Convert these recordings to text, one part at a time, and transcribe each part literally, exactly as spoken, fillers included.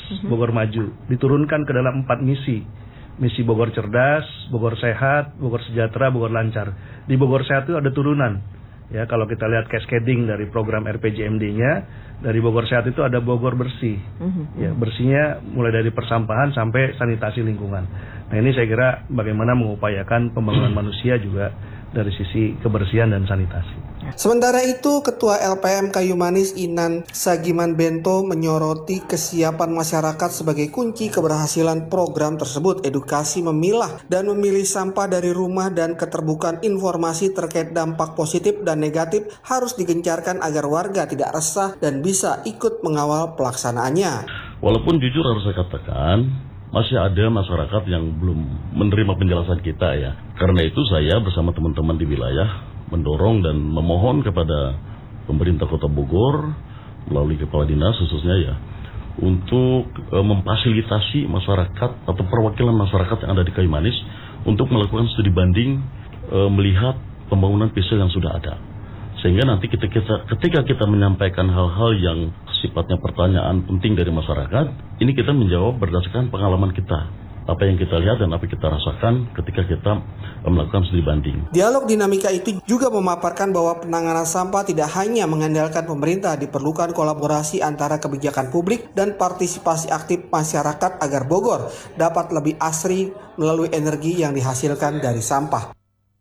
Bogor Maju, diturunkan ke dalam empat misi. Misi Bogor Cerdas, Bogor Sehat, Bogor Sejahtera, Bogor Lancar. Di Bogor Sehat itu ada turunan. Ya, kalau kita lihat cascading dari program R P J M D-nya, dari Bogor Sehat itu ada Bogor Bersih. Ya, bersihnya mulai dari persampahan sampai sanitasi lingkungan. Nah, ini saya kira bagaimana mengupayakan pembangunan manusia juga dari sisi kebersihan dan sanitasi. Sementara itu, Ketua L P M Kayu Manis Inan Sagiman Bento menyoroti kesiapan masyarakat sebagai kunci keberhasilan program tersebut. Edukasi memilah dan memilih sampah dari rumah dan keterbukaan informasi terkait dampak positif dan negatif harus digencarkan agar warga tidak resah dan bisa ikut mengawal pelaksanaannya. Walaupun jujur harus saya katakan, masih ada masyarakat yang belum menerima penjelasan kita ya. Karena itu saya bersama teman-teman di wilayah mendorong dan memohon kepada pemerintah Kota Bogor melalui kepala dinas khususnya ya untuk e, memfasilitasi masyarakat atau perwakilan masyarakat yang ada di Kayu Manis untuk melakukan studi banding e, melihat pembangunan P I S L yang sudah ada. Sehingga nanti ketika kita, ketika kita menyampaikan hal-hal yang sifatnya pertanyaan penting dari masyarakat, ini kita menjawab berdasarkan pengalaman kita. Apa yang kita lihat dan apa yang kita rasakan ketika kita melakukan studi banding. Dialog dinamika itu juga memaparkan bahwa penanganan sampah tidak hanya mengandalkan pemerintah, diperlukan kolaborasi antara kebijakan publik dan partisipasi aktif masyarakat agar Bogor dapat lebih asri melalui energi yang dihasilkan dari sampah.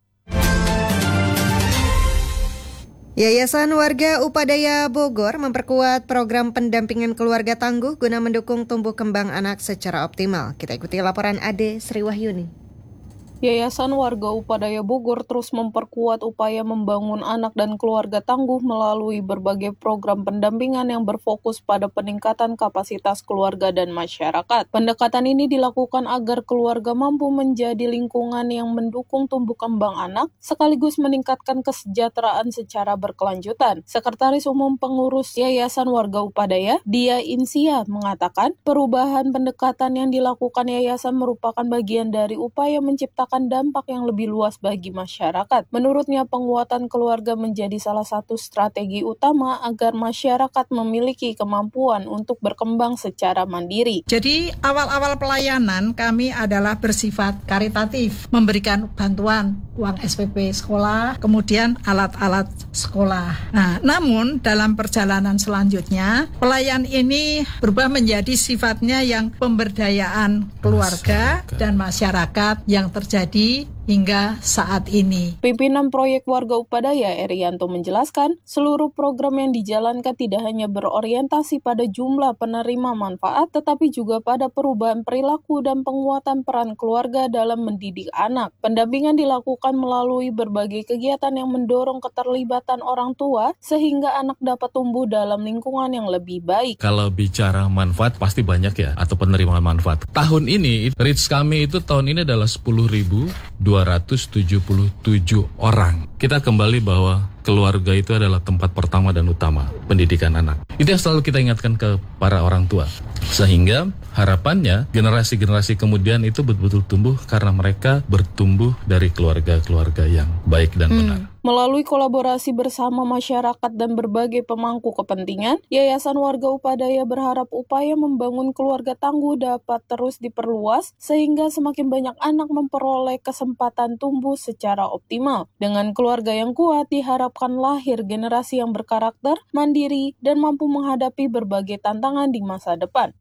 Yayasan Warga Upadaya Bogor memperkuat program pendampingan keluarga tangguh guna mendukung tumbuh kembang anak secara optimal. Kita ikuti laporan Ade Sri Wahyuni. Yayasan Warga Upadaya Bogor terus memperkuat upaya membangun anak dan keluarga tangguh melalui berbagai program pendampingan yang berfokus pada peningkatan kapasitas keluarga dan masyarakat. Pendekatan ini dilakukan agar keluarga mampu menjadi lingkungan yang mendukung tumbuh kembang anak, sekaligus meningkatkan kesejahteraan secara berkelanjutan. Sekretaris Umum Pengurus Yayasan Warga Upadaya, Dia Insia, mengatakan perubahan pendekatan yang dilakukan yayasan merupakan bagian dari upaya menciptakan dampak yang lebih luas bagi masyarakat. Menurutnya, penguatan keluarga menjadi salah satu strategi utama agar masyarakat memiliki kemampuan untuk berkembang secara mandiri. Jadi, awal-awal pelayanan kami adalah bersifat karitatif, memberikan bantuan uang S P P sekolah, kemudian alat-alat sekolah. Nah, namun dalam perjalanan selanjutnya, pelayan ini berubah menjadi sifatnya yang pemberdayaan keluarga dan masyarakat yang terjadi Jadi hingga saat ini. Pimpinan proyek Warga Upadaya, Erianto, menjelaskan seluruh program yang dijalankan tidak hanya berorientasi pada jumlah penerima manfaat, tetapi juga pada perubahan perilaku dan penguatan peran keluarga dalam mendidik anak. Pendampingan dilakukan melalui berbagai kegiatan yang mendorong keterlibatan orang tua sehingga anak dapat tumbuh dalam lingkungan yang lebih baik. Kalau bicara manfaat pasti banyak ya, atau penerimaan manfaat. Tahun ini, reach kami itu tahun ini adalah sepuluh ribu dua ratus tujuh puluh tujuh orang. Kita kembali bahwa keluarga itu adalah tempat pertama dan utama pendidikan anak. Itu yang selalu kita ingatkan ke para orang tua. Sehingga harapannya generasi-generasi kemudian itu betul-betul tumbuh karena mereka bertumbuh dari keluarga-keluarga yang baik dan benar. Hmm. Melalui kolaborasi bersama masyarakat dan berbagai pemangku kepentingan, Yayasan Warga Upadaya berharap upaya membangun keluarga tangguh dapat terus diperluas sehingga semakin banyak anak memperoleh kesempatan tumbuh secara optimal. Dengan keluarga yang kuat diharapkan lahir generasi yang berkarakter, mandiri, dan mampu menghadapi berbagai tantangan di masa depan.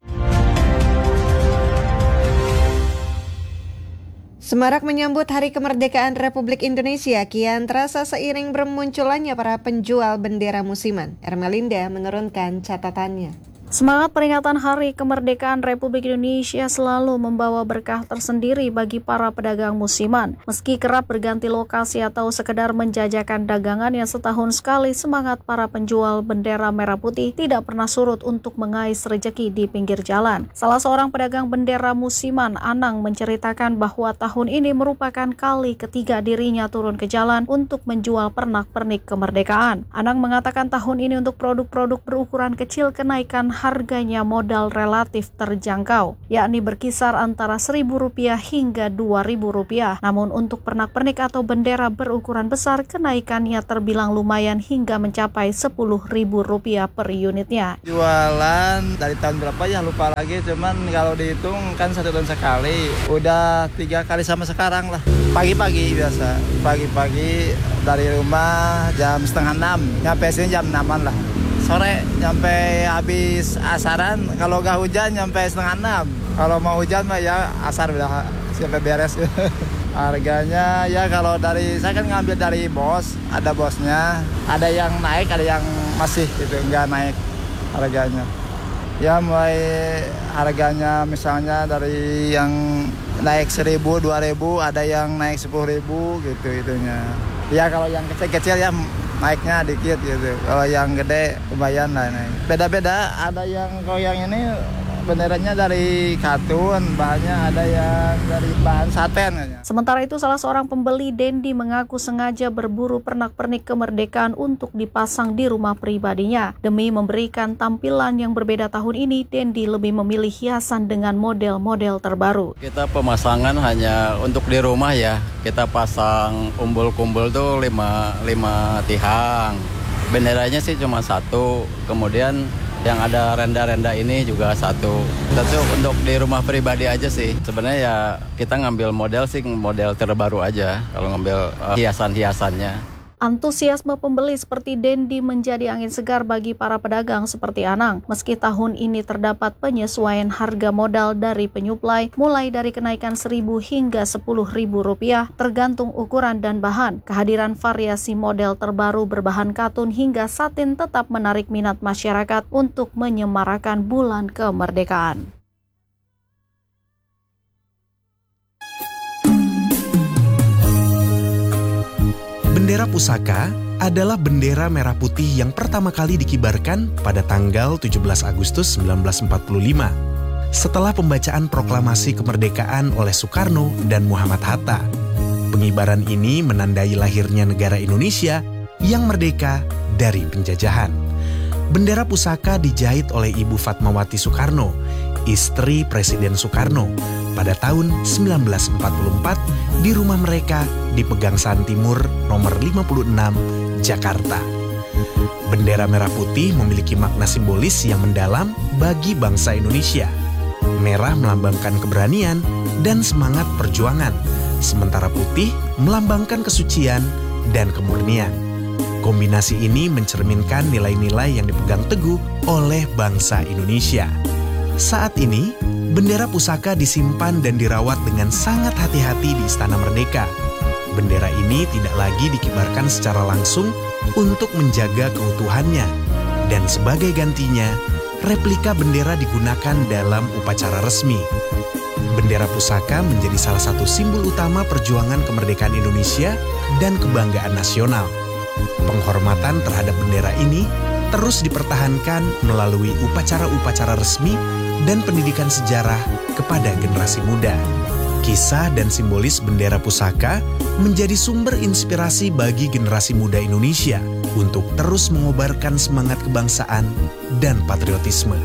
Semarak menyambut Hari Kemerdekaan Republik Indonesia kian terasa seiring bermunculannya para penjual bendera musiman. Ermelinda menurunkan catatannya. Semangat peringatan Hari Kemerdekaan Republik Indonesia selalu membawa berkah tersendiri bagi para pedagang musiman. Meski kerap berganti lokasi atau sekedar menjajakan dagangan yang setahun sekali, semangat para penjual bendera merah putih tidak pernah surut untuk mengais rejeki di pinggir jalan. Salah seorang pedagang bendera musiman, Anang, menceritakan bahwa tahun ini merupakan kali ketiga dirinya turun ke jalan untuk menjual pernak-pernik kemerdekaan. Anang mengatakan tahun ini untuk produk-produk berukuran kecil kenaikan harganya modal relatif terjangkau, yakni berkisar antara seribu rupiah hingga dua ribu rupiah. Namun untuk pernak-pernik atau bendera berukuran besar, kenaikannya terbilang lumayan hingga mencapai sepuluh ribu rupiah per unitnya. Jualan dari tahun berapa ya lupa lagi, cuman kalau dihitung kan satu tahun sekali, udah tiga kali sama sekarang lah. Pagi-pagi biasa, pagi-pagi dari rumah jam setengah enam, nyampe sini jam enaman lah. Sore nyampe habis asaran, kalau gak hujan nyampe setengah enam. Kalau mau hujan mah ya asar udah sampai beres. Harganya ya kalau dari, saya kan ngambil dari bos, ada bosnya, ada yang naik, ada yang masih gitu, nggak naik harganya. Ya mulai harganya misalnya dari yang naik seribu, dua ribu, ada yang naik sepuluh ribu gitu itunya. Ya kalau yang kecil-kecil ya naiknya dikit gitu. Kalau yang gede lumayan lah naik. Beda-beda, ada yang kalau yang ini benderanya dari katun, bahannya ada yang dari bahan saten. Sementara itu salah seorang pembeli, Dendi, mengaku sengaja berburu pernak-pernik kemerdekaan untuk dipasang di rumah pribadinya. Demi memberikan tampilan yang berbeda tahun ini, Dendi lebih memilih hiasan dengan model-model terbaru. Kita pemasangan hanya untuk di rumah ya, kita pasang umbul-kumbul tuh lima, lima tihang. Benderanya sih cuma satu, kemudian yang ada renda-renda ini juga satu. Tentu untuk di rumah pribadi aja sih. Sebenarnya ya kita ngambil model sih, model terbaru aja kalau ngambil uh, hiasan-hiasannya. Antusiasme pembeli seperti Dendi menjadi angin segar bagi para pedagang seperti Anang. Meski tahun ini terdapat penyesuaian harga modal dari penyuplai, mulai dari kenaikan seribu hingga sepuluh ribu rupiah, tergantung ukuran dan bahan. Kehadiran variasi model terbaru berbahan katun hingga satin tetap menarik minat masyarakat untuk menyemarakan bulan kemerdekaan. Bendera pusaka adalah bendera merah putih yang pertama kali dikibarkan pada tanggal tujuh belas Agustus seribu sembilan ratus empat puluh lima setelah pembacaan proklamasi kemerdekaan oleh Soekarno dan Muhammad Hatta. Pengibaran ini menandai lahirnya negara Indonesia yang merdeka dari penjajahan. Bendera pusaka dijahit oleh Ibu Fatmawati Soekarno, istri Presiden Soekarno, pada tahun seribu sembilan ratus empat puluh empat di rumah mereka di Pegangsaan Timur nomor lima puluh enam, Jakarta. Bendera merah putih memiliki makna simbolis yang mendalam bagi bangsa Indonesia. Merah melambangkan keberanian dan semangat perjuangan, sementara putih melambangkan kesucian dan kemurnian. Kombinasi ini mencerminkan nilai-nilai yang dipegang teguh oleh bangsa Indonesia. Saat ini, bendera pusaka disimpan dan dirawat dengan sangat hati-hati di Istana Merdeka. Bendera ini tidak lagi dikibarkan secara langsung untuk menjaga keutuhannya. Dan sebagai gantinya, replika bendera digunakan dalam upacara resmi. Bendera pusaka menjadi salah satu simbol utama perjuangan kemerdekaan Indonesia dan kebanggaan nasional. Penghormatan terhadap bendera ini terus dipertahankan melalui upacara-upacara resmi dan pendidikan sejarah kepada generasi muda. Kisah dan simbolis bendera pusaka menjadi sumber inspirasi bagi generasi muda Indonesia untuk terus mengobarkan semangat kebangsaan dan patriotisme.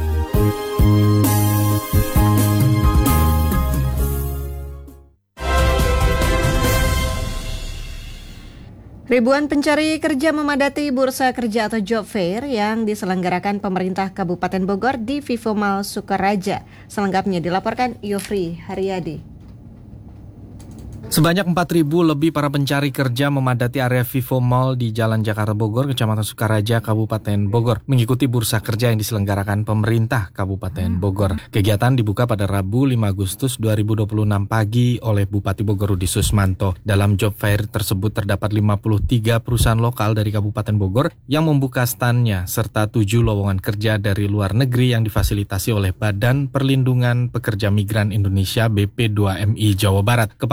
Ribuan pencari kerja memadati bursa kerja atau job fair yang diselenggarakan pemerintah Kabupaten Bogor di Vivomal Sukaraja. Selengkapnya dilaporkan Yofri Haryadi. Sebanyak empat ribu lebih para pencari kerja memadati area Vivo Mall di Jalan Jakarta Bogor, Kecamatan Sukaraja, Kabupaten Bogor, mengikuti bursa kerja yang diselenggarakan pemerintah Kabupaten Bogor. Kegiatan dibuka pada Rabu lima Agustus dua ribu dua puluh enam pagi oleh Bupati Bogor Rudi Susmanto. Dalam job fair tersebut terdapat lima puluh tiga perusahaan lokal dari Kabupaten Bogor yang membuka standnya, serta tujuh lowongan kerja dari luar negeri yang difasilitasi oleh Badan Perlindungan Pekerja Migran Indonesia B P dua M I Jawa Barat. Kepala Dinas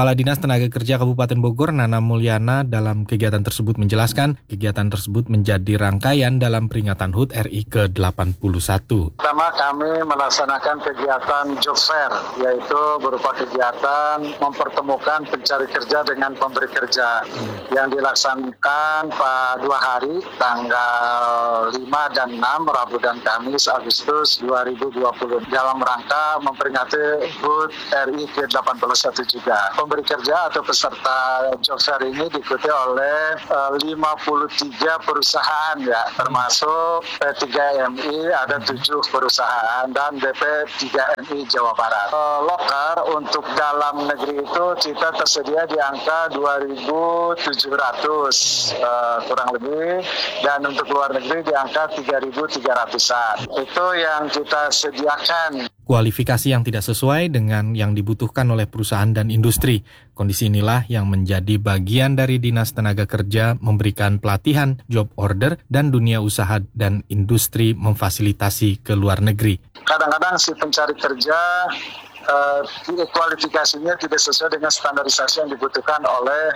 Tenaga Kerja Kabupaten Bogor, Nana Mulyana, dalam kegiatan tersebut menjelaskan kegiatan tersebut menjadi rangkaian dalam peringatan H U T R I ke delapan puluh satu. Pertama kami melaksanakan kegiatan job fair, yaitu berupa kegiatan mempertemukan pencari kerja dengan pemberi kerja yang dilaksanakan pada dua hari, tanggal lima dan enam, Rabu dan Kamis, Agustus dua ribu dua puluh, dalam rangka memperingati H U T R I ke delapan puluh satu juga. Pemberi kerja atau peserta job fair ini diikuti oleh uh, lima puluh tiga perusahaan ya, termasuk P tiga M I ada tujuh perusahaan dan B P tiga M I Jawa Barat. Uh, lokar untuk dalam negeri itu kita tersedia di angka dua ribu tujuh ratus uh, kurang lebih, dan untuk luar negeri di angka tiga ribu tiga ratusan. Itu yang kita sediakan. Kualifikasi yang tidak sesuai dengan yang dibutuhkan oleh perusahaan dan industri. Kondisi inilah yang menjadi bagian dari Dinas Tenaga Kerja memberikan pelatihan, job order, dan dunia usaha dan industri memfasilitasi ke luar negeri. Kadang-kadang si pencari kerja uh, kualifikasinya tidak sesuai dengan standarisasi yang dibutuhkan oleh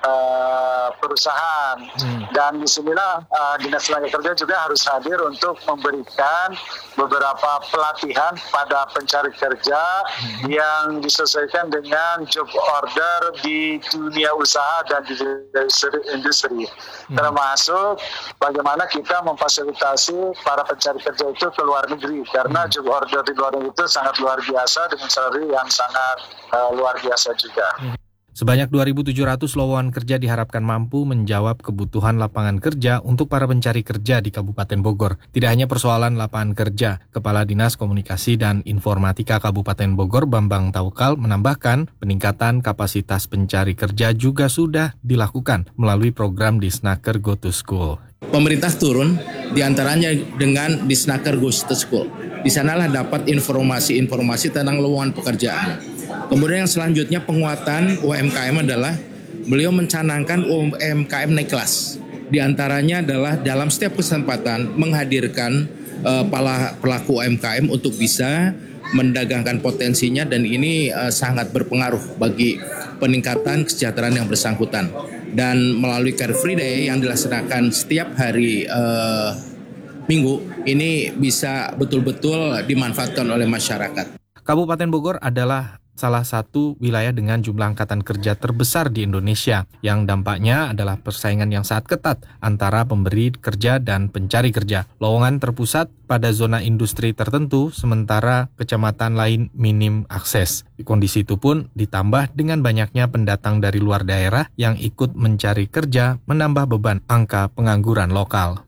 Uh, perusahaan, hmm. dan disinilah uh, Dinas Tenaga Kerja juga harus hadir untuk memberikan beberapa pelatihan pada pencari kerja hmm. yang disesuaikan dengan job order di dunia usaha dan di industri, hmm. termasuk bagaimana kita memfasilitasi para pencari kerja itu ke luar negeri, karena hmm. job order di luar negeri itu sangat luar biasa dengan salary yang sangat uh, luar biasa juga. Hmm. Sebanyak dua ribu tujuh ratus lowongan kerja diharapkan mampu menjawab kebutuhan lapangan kerja untuk para pencari kerja di Kabupaten Bogor. Tidak hanya persoalan lapangan kerja, Kepala Dinas Komunikasi dan Informatika Kabupaten Bogor, Bambang Taukal, menambahkan peningkatan kapasitas pencari kerja juga sudah dilakukan melalui program Disnaker Go to School. Pemerintah turun diantaranya dengan Disnaker Go to School. Di sanalah dapat informasi-informasi tentang lowongan pekerjaan. Kemudian yang selanjutnya penguatan U M K M adalah beliau mencanangkan U M K M naik kelas. Di antaranya adalah dalam setiap kesempatan menghadirkan uh, para pelaku U M K M untuk bisa mendagangkan potensinya, dan ini uh, sangat berpengaruh bagi peningkatan kesejahteraan yang bersangkutan. Dan melalui Car Free Day yang dilaksanakan setiap hari uh, minggu ini bisa betul-betul dimanfaatkan oleh masyarakat. Kabupaten Bogor adalah salah satu wilayah dengan jumlah angkatan kerja terbesar di Indonesia, yang dampaknya adalah persaingan yang sangat ketat antara pemberi kerja dan pencari kerja. Lowongan terpusat pada zona industri tertentu, sementara kecamatan lain minim akses. Kondisi itu pun ditambah dengan banyaknya pendatang dari luar daerah yang ikut mencari kerja, menambah beban angka pengangguran lokal.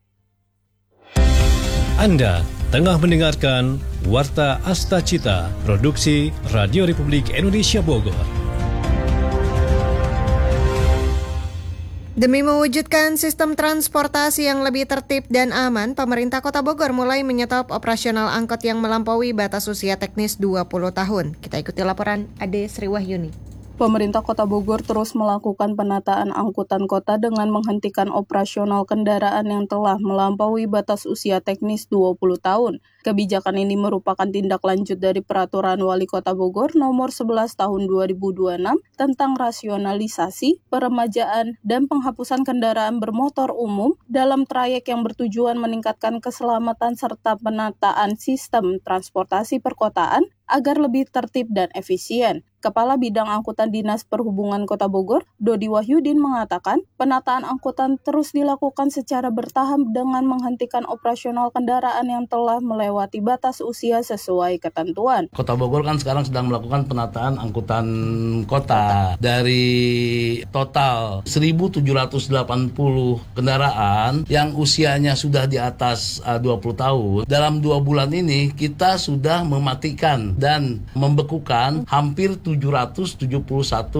Anda tengah mendengarkan Warta Asta Cita, produksi Radio Republik Indonesia Bogor. Demi mewujudkan sistem transportasi yang lebih tertib dan aman, pemerintah Kota Bogor mulai menyetop operasional angkot yang melampaui batas usia teknis dua puluh tahun. Kita ikuti laporan Ade Sriwahyuni. Pemerintah Kota Bogor terus melakukan penataan angkutan kota dengan menghentikan operasional kendaraan yang telah melampaui batas usia teknis dua puluh tahun. Kebijakan ini merupakan tindak lanjut dari Peraturan Wali Kota Bogor nomor sebelas tahun dua ribu dua puluh enam tentang rasionalisasi, peremajaan, dan penghapusan kendaraan bermotor umum dalam trayek yang bertujuan meningkatkan keselamatan serta penataan sistem transportasi perkotaan agar lebih tertib dan efisien. Kepala Bidang Angkutan Dinas Perhubungan Kota Bogor, Dodi Wahyudin, mengatakan penataan angkutan terus dilakukan secara bertahap dengan menghentikan operasional kendaraan yang telah melewati batas usia sesuai ketentuan. Kota Bogor kan sekarang sedang melakukan penataan angkutan kota. Dari total seribu tujuh ratus delapan puluh kendaraan yang usianya sudah di atas uh, dua puluh tahun, dalam dua bulan ini kita sudah mematikan dan membekukan hampir tujuh ratus tujuh puluh satu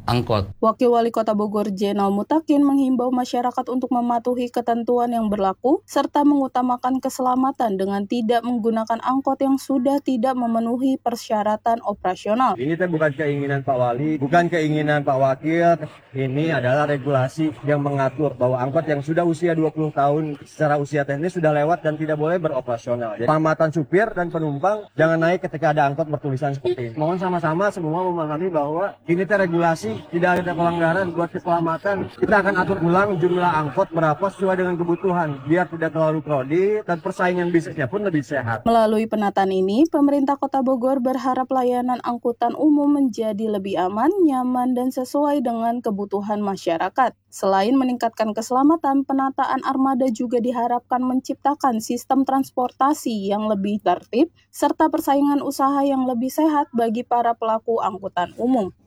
angkot. Wakil Wali Kota Bogor Jenal Mutakin menghimbau masyarakat untuk mematuhi ketentuan yang berlaku serta mengutamakan keselamatan dengan tidak menggunakan angkot yang sudah tidak memenuhi persyaratan operasional. Ini tuh bukan keinginan Pak Wali, bukan keinginan Pak Wakil, ini adalah regulasi yang mengatur bahwa angkot yang sudah usia dua puluh tahun secara usia teknis sudah lewat dan tidak boleh beroperasional. Jadi, pengamatan supir dan penumpang jangan naik ketika ada angkot bertulisan seperti ini. Mohon sama-sama semua memahami bahwa ini tuh regulasi, tidak ada pelanggaran buat keselamatan. Kita akan atur ulang jumlah angkot berapa sesuai dengan kebutuhan, biar tidak terlalu crowded dan persaingan bisnisnya pun lebih sehat. Melalui penataan ini, pemerintah Kota Bogor berharap layanan angkutan umum menjadi lebih aman, nyaman, dan sesuai dengan kebutuhan masyarakat. Selain meningkatkan keselamatan, penataan armada juga diharapkan menciptakan sistem transportasi yang lebih tertib, serta persaingan usaha yang lebih sehat bagi para pelaku angkutan umum.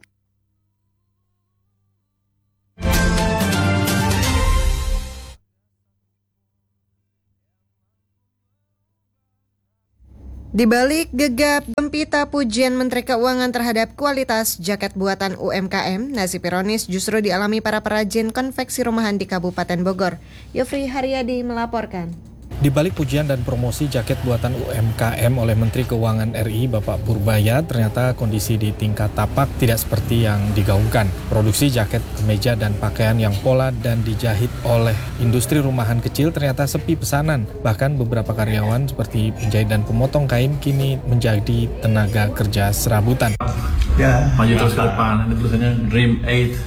Di balik gegap gempita pujian Menteri Keuangan terhadap kualitas jaket buatan U M K M, nasib ironis justru dialami para perajin konveksi rumahan di Kabupaten Bogor. Yofri Haryadi melaporkan. Di balik pujian dan promosi jaket buatan U M K M oleh Menteri Keuangan R I Bapak Purbaya, ternyata kondisi di tingkat tapak tidak seperti yang digaungkan. Produksi jaket, kemeja, dan pakaian yang pola dan dijahit oleh industri rumahan kecil ternyata sepi pesanan. Bahkan beberapa karyawan seperti penjahit dan pemotong kain kini menjadi tenaga kerja serabutan. Ya, maju terus ke depan. Ini tulisannya Dream eight,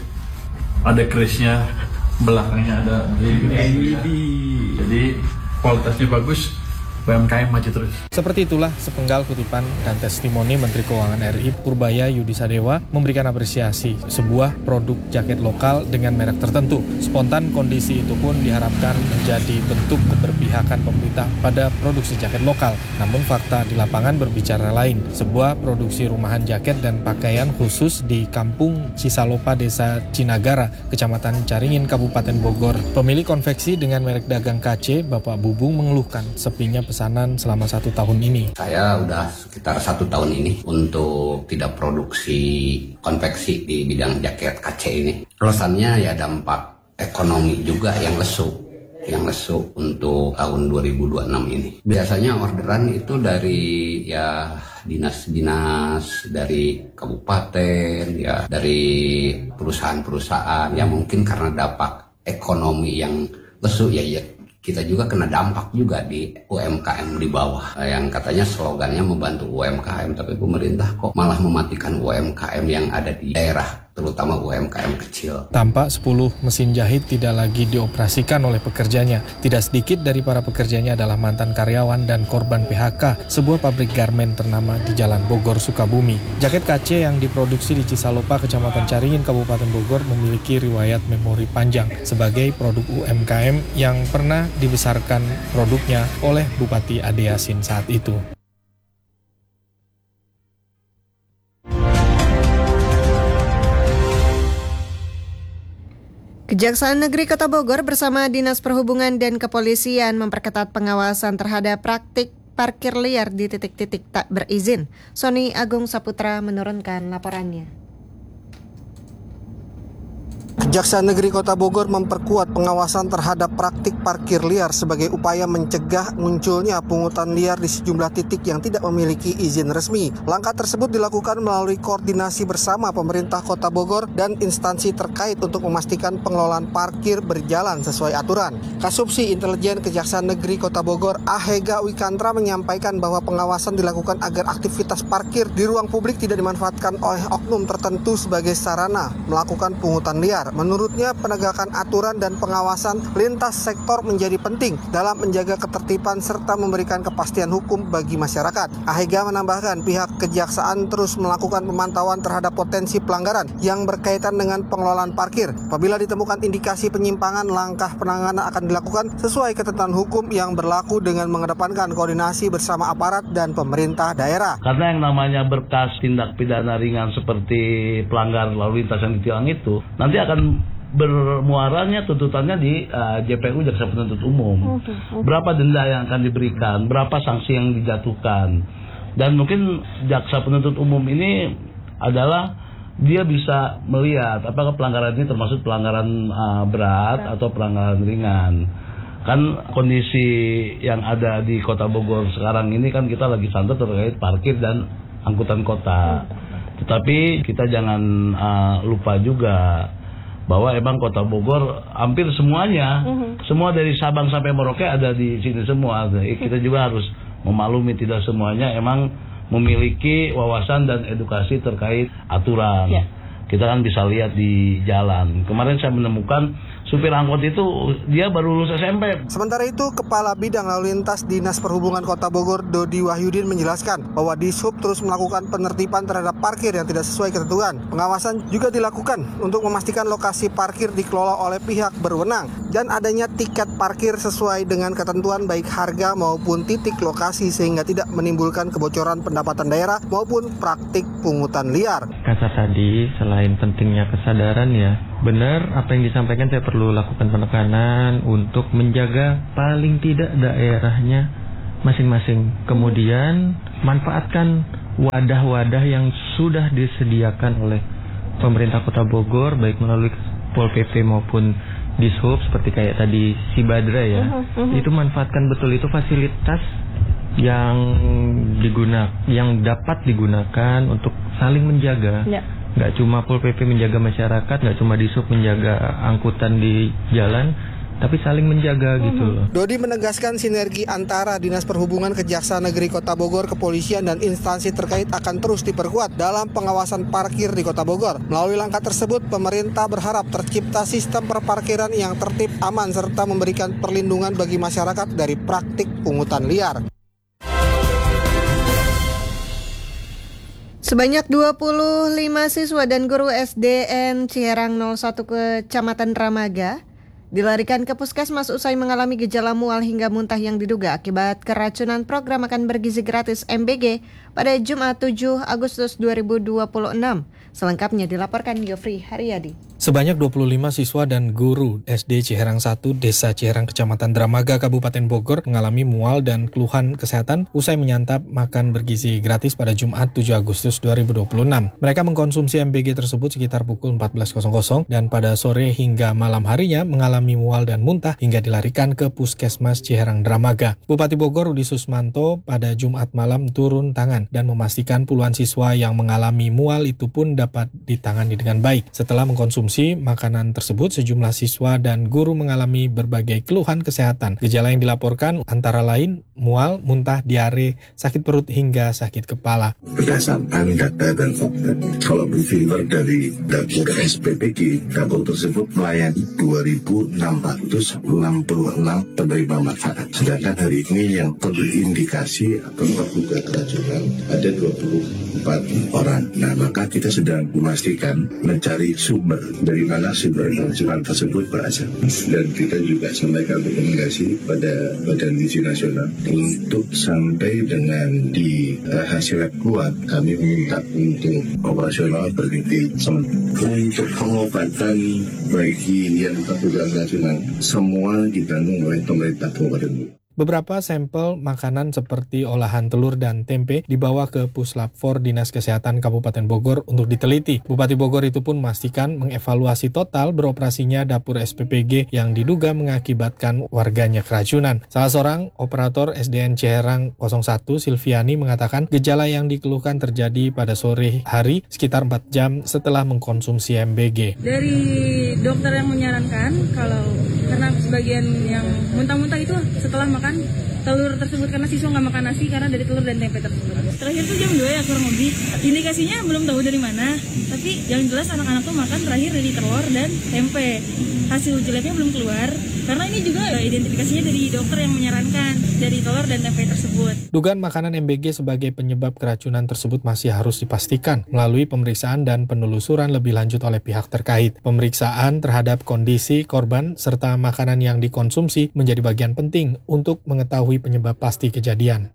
ada krisnya, belakangnya ada Dream eight. Jadi kualitasnya bagus, U M K M maju terus. Seperti itulah sepenggal kutipan dan testimoni Menteri Keuangan R I Purbaya Yudi Sadewa memberikan apresiasi sebuah produk jaket lokal dengan merek tertentu. Spontan kondisi itu pun diharapkan menjadi bentuk keberpihakan pemerintah pada produksi jaket lokal. Namun fakta di lapangan berbicara lain. Sebuah produksi rumahan jaket dan pakaian khusus di Kampung Cisalopa, Desa Cinagara, Kecamatan Caringin, Kabupaten Bogor. Pemilik konveksi dengan merek dagang K C, Bapak Bubung, mengeluhkan sepinya pesanan selama satu tahun ini. Saya udah sekitar satu tahun ini untuk tidak produksi konveksi di bidang jaket K C ini. Alasannya ya dampak ekonomi juga yang lesu, yang lesu untuk tahun dua ribu dua puluh enam ini. Biasanya orderan itu dari ya dinas-dinas, dari kabupaten, ya dari perusahaan-perusahaan, ya mungkin karena dampak ekonomi yang lesu ya ya. Kita juga kena dampak juga di U M K M di bawah. Yang katanya slogannya membantu U M K M, tapi pemerintah kok malah mematikan U M K M yang ada di daerah, terutama U M K M kecil. Tampak sepuluh mesin jahit tidak lagi dioperasikan oleh pekerjanya. Tidak sedikit dari para pekerjanya adalah mantan karyawan dan korban P H K sebuah pabrik garmen ternama di Jalan Bogor, Sukabumi. Jaket K C yang diproduksi di Cisalopa, Kecamatan Caringin, Kabupaten Bogor memiliki riwayat memori panjang sebagai produk U M K M yang pernah dibesarkan produknya oleh Bupati Ade Yasin saat itu. Kejaksaan Negeri Kota Bogor bersama Dinas Perhubungan dan Kepolisian memperketat pengawasan terhadap praktik parkir liar di titik-titik tak berizin. Sony Agung Saputra menurunkan laporannya. Kejaksaan Negeri Kota Bogor memperkuat pengawasan terhadap praktik parkir liar sebagai upaya mencegah munculnya pungutan liar di sejumlah titik yang tidak memiliki izin resmi. Langkah tersebut dilakukan melalui koordinasi bersama pemerintah Kota Bogor dan instansi terkait untuk memastikan pengelolaan parkir berjalan sesuai aturan. Kasubsi Intelijen Kejaksaan Negeri Kota Bogor, Ahega Wikantra, menyampaikan bahwa pengawasan dilakukan agar aktivitas parkir di ruang publik tidak dimanfaatkan oleh oknum tertentu sebagai sarana melakukan pungutan liar. Menurutnya, penegakan aturan dan pengawasan lintas sektor menjadi penting dalam menjaga ketertiban serta memberikan kepastian hukum bagi masyarakat. Ahega menambahkan pihak kejaksaan terus melakukan pemantauan terhadap potensi pelanggaran yang berkaitan dengan pengelolaan parkir. Apabila ditemukan indikasi penyimpangan, langkah penanganan akan dilakukan sesuai ketentuan hukum yang berlaku dengan mengedepankan koordinasi bersama aparat dan pemerintah daerah. Karena yang namanya berkas tindak pidana ringan seperti pelanggar lalu lintas yang ditilang itu nanti akan bermuaranya tuntutannya di uh, J P U, Jaksa Penuntut Umum. Okay, okay. Berapa denda yang akan diberikan, berapa sanksi yang dijatuhkan. Dan mungkin Jaksa Penuntut Umum ini adalah dia bisa melihat apakah pelanggaran ini termasuk pelanggaran uh, berat atau pelanggaran ringan. Kan kondisi yang ada di Kota Bogor sekarang ini kan kita lagi santai terkait parkir dan angkutan kota. Tetapi kita jangan uh, lupa juga bahwa emang Kota Bogor hampir semuanya, uh-huh. semua dari Sabang sampai Merauke ada di sini semua. Kita juga harus memaklumi tidak semuanya emang memiliki wawasan dan edukasi terkait aturan. Yeah. Kita kan bisa lihat di jalan. Kemarin saya menemukan supir angkot itu dia baru lulus S M P. Sementara itu, Kepala Bidang Lalu Lintas Dinas Perhubungan Kota Bogor, Dodi Wahyudin menjelaskan bahwa Dishub terus melakukan penertiban terhadap parkir yang tidak sesuai ketentuan. Pengawasan juga dilakukan untuk memastikan lokasi parkir dikelola oleh pihak berwenang dan adanya tiket parkir sesuai dengan ketentuan baik harga maupun titik lokasi sehingga tidak menimbulkan kebocoran pendapatan daerah maupun praktik pungutan liar. Kata tadi, selain pentingnya kesadaran ya, benar apa yang disampaikan, saya perlu lakukan penekanan untuk menjaga paling tidak daerahnya masing-masing. Kemudian manfaatkan wadah-wadah yang sudah disediakan oleh pemerintah Kota Bogor baik melalui Pol P P maupun Dishub seperti kayak tadi si Badra ya. Uh-huh, uh-huh. Itu manfaatkan betul, itu fasilitas yang digunakan, yang dapat digunakan untuk saling menjaga. Ya. Nggak cuma Pol P P menjaga masyarakat, nggak cuma Dishub menjaga angkutan di jalan, tapi saling menjaga hmm. gitu loh. Dodi menegaskan sinergi antara Dinas Perhubungan, Kejaksaan Negeri Kota Bogor, Kepolisian, dan instansi terkait akan terus diperkuat dalam pengawasan parkir di Kota Bogor. Melalui langkah tersebut, pemerintah berharap tercipta sistem perparkiran yang tertib, aman, serta memberikan perlindungan bagi masyarakat dari praktik pungutan liar. Sebanyak dua puluh lima siswa dan guru S D N Ciherang nol satu Kecamatan Dramaga dilarikan ke puskesmas usai mengalami gejala mual hingga muntah yang diduga akibat keracunan program makan bergizi gratis M B G pada Jumat tujuh Agustus dua ribu dua puluh enam. Selengkapnya dilaporkan Yofri Haryadi. Sebanyak dua puluh lima siswa dan guru S D Ciherang satu, Desa Ciherang, Kecamatan Dramaga, Kabupaten Bogor mengalami mual dan keluhan kesehatan usai menyantap makan bergizi gratis pada Jumat tujuh Agustus dua ribu dua puluh enam. Mereka mengkonsumsi M B G tersebut sekitar pukul empat belas dan pada sore hingga malam harinya mengalami mual dan muntah hingga dilarikan ke Puskesmas Ciherang Dramaga. Bupati Bogor Rudi Susmanto pada Jumat malam turun tangan dan memastikan puluhan siswa yang mengalami mual itu pun dapat ditangani dengan baik. Setelah mengkonsumsi makanan tersebut, sejumlah siswa dan guru mengalami berbagai keluhan kesehatan. Gejala yang dilaporkan antara lain mual, muntah, diare, sakit perut hingga sakit kepala. Berdasarkan data dan fakta, kalau bersumber dari dapur S P P G, dapur tersebut melayani dua ribu enam ratus enam puluh enam penerima manfaat. Sedangkan hari ini yang terindikasi atau terduga keracunan ada dua puluh empat orang. Nah, maka kita sedang memastikan mencari sumber dari mana sumber keracunan tersebut berasal. Dan kita juga sampaikan rekomendasi pada Badan Gizi Nasional untuk sampai dengan di uh, hasil lab keluar, kami meminta untuk operasional berhenti untuk pengobatan bagi yang terduga keracunan semua ditanggung oleh pemerintah Kabupaten. Beberapa sampel makanan seperti olahan telur dan tempe dibawa ke Puslap empat Dinas Kesehatan Kabupaten Bogor untuk diteliti. Bupati Bogor itu pun memastikan mengevaluasi total beroperasinya dapur S P P G yang diduga mengakibatkan warganya keracunan. Salah seorang operator S D N Ciherang nol satu, Silviani, mengatakan gejala yang dikeluhkan terjadi pada sore hari sekitar empat jam setelah mengkonsumsi M B G. Dari dokter yang menyarankan kalau karena sebagian yang muntah-muntah itu setelah makan telur tersebut, karena siswa nggak makan nasi karena dari telur dan tempe tersebut. Terakhir tuh jam dua ya kurang lebih. Indikasinya belum tahu dari mana, tapi yang jelas anak-anak tuh makan terakhir dari telur dan tempe. Hasil uji labnya belum keluar karena ini juga identifikasinya dari dokter yang menyarankan dari telur dan tempe tersebut. Dugaan makanan M B G sebagai penyebab keracunan tersebut masih harus dipastikan melalui pemeriksaan dan penelusuran lebih lanjut oleh pihak terkait. Pemeriksaan terhadap kondisi korban serta makanan yang dikonsumsi menjadi bagian penting untuk mengetahui penyebab pasti kejadian.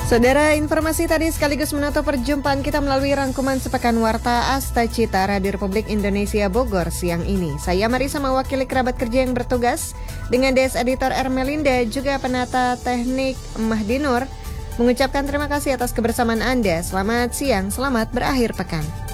Saudara, informasi tadi sekaligus menutup perjumpaan kita melalui rangkuman sepekan Warta Asta Cita Radio Republik Indonesia Bogor siang ini. Saya Marisa mewakili kerabat kerja yang bertugas dengan Des Editor Ermelinda, juga penata teknik Mahdi Nur, mengucapkan terima kasih atas kebersamaan Anda. Selamat siang, selamat berakhir pekan.